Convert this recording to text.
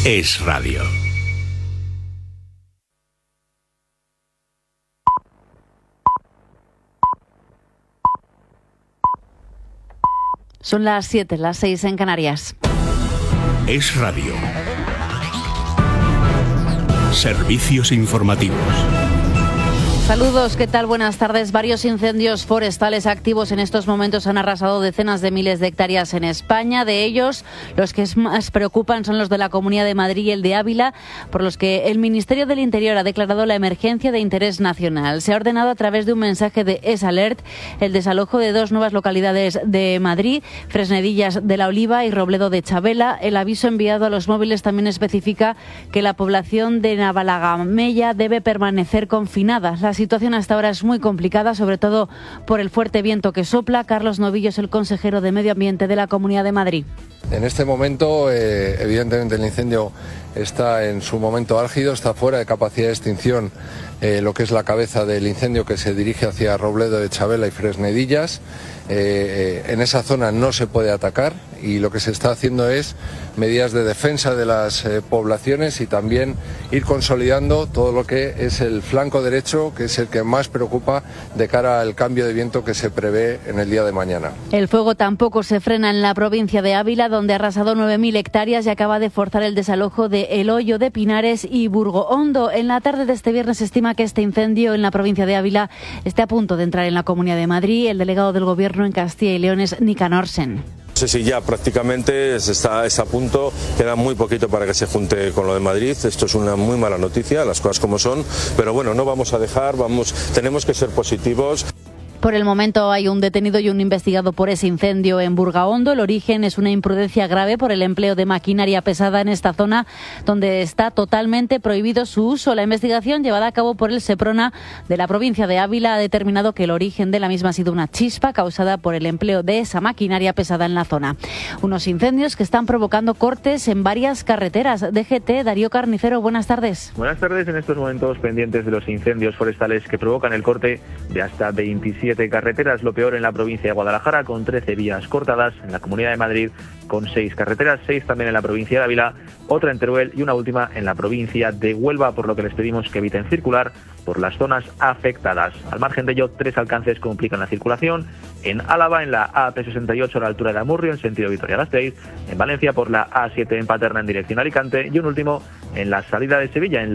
Es radio. Son las 7, las 6 en Canarias. Es radio. Servicios informativos. Saludos, ¿qué tal? Buenas tardes. Varios incendios forestales activos en estos momentos han arrasado decenas de miles de hectáreas en España. De ellos, los que más preocupan son los de la Comunidad de Madrid y el de Ávila, por los que el Ministerio del Interior ha declarado la emergencia de interés nacional. Se ha ordenado a través de un mensaje de Es-Alert el desalojo de 2 nuevas localidades de Madrid, Fresnedillas de la Oliva y Robledo de Chabela. El aviso enviado a los móviles también especifica que la población de Navalagamella debe permanecer confinada. La situación hasta ahora es muy complicada, sobre todo por el fuerte viento que sopla. Carlos Novillo es el consejero de Medio Ambiente de la Comunidad de Madrid. En este momento, evidentemente, el incendio está en su momento álgido, está fuera de capacidad de extinción lo que es la cabeza del incendio que se dirige hacia Robledo de Chabela y Fresnedillas. En esa zona no se puede atacar y lo que se está haciendo es medidas de defensa de las poblaciones y también ir consolidando todo lo que es el flanco derecho, que es el que más preocupa de cara al cambio de viento que se prevé en el día de mañana. El fuego tampoco se frena en la provincia de Ávila, donde ha arrasado 9.000 hectáreas y acaba de forzar el desalojo de El Hoyo de Pinares y Burgo Hondo. En la tarde de este viernes se estima que este incendio en la provincia de Ávila esté a punto de entrar en la Comunidad de Madrid. El delegado del Gobierno en Castilla y León es Nicanor Sen. No sé si ya prácticamente está a punto, queda muy poquito para que se junte con lo de Madrid. Esto es una muy mala noticia, las cosas como son, pero bueno, no vamos a dejar, tenemos que ser positivos. Por el momento hay un detenido y un investigado por ese incendio en Burgaondo. El origen es una imprudencia grave por el empleo de maquinaria pesada en esta zona donde está totalmente prohibido su uso. La investigación llevada a cabo por el Seprona de la provincia de Ávila ha determinado que el origen de la misma ha sido una chispa causada por el empleo de esa maquinaria pesada en la zona. Unos incendios que están provocando cortes en varias carreteras. DGT, Darío Carnicero, buenas tardes. Buenas tardes. En estos momentos pendientes de los incendios forestales que provocan el corte de hasta 27 carreteras, lo peor en la provincia de Guadalajara, con 13 vías cortadas, en la Comunidad de Madrid con 6 carreteras, 6 también en la provincia de Ávila, otra en Teruel y una última en la provincia de Huelva, por lo que les pedimos que eviten circular por las zonas afectadas. Al margen de ello, 3 alcances complican la circulación: en Álava, en la AP68 a la altura de Amurrio, en sentido Vitoria-Gasteiz; en Valencia, por la A7 en Paterna en dirección Alicante; y un último en la salida de Sevilla, en